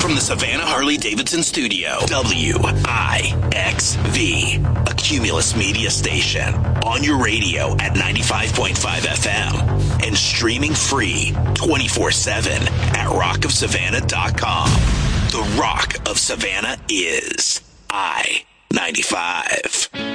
from the Savannah Harley-Davidson studio, WIXV, a Cumulus media station, on your radio at 95.5 FM and streaming free 24/7 at rockofsavannah.com. The Rock of Savannah is I-95.